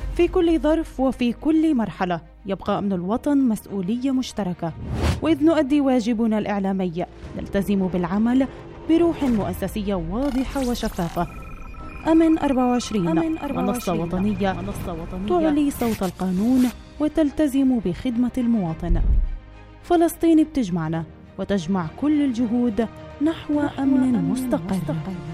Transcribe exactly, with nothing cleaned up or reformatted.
في كل ظرف وفي كل مرحلة يبقى أمن الوطن مسؤولية مشتركة، وإذ نؤدي واجبنا الإعلامي نلتزم بالعمل بروح مؤسسية واضحة وشفافة. أمن أربعة وعشرين, أمن أربعة وعشرين منصة وطنية, منصة وطنية تعلي صوت القانون وتلتزم بخدمة المواطن. فلسطين بتجمعنا وتجمع كل الجهود نحو أمن مستقر.